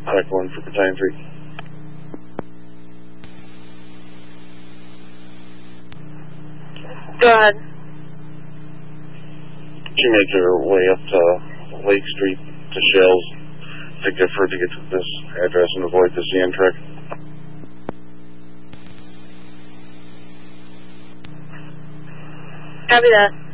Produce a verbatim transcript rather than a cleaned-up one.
Back one for Battalion three. Go ahead. She made her way up to Lake Street to Shells to get her to get to this address and avoid the C N truck. Copy that.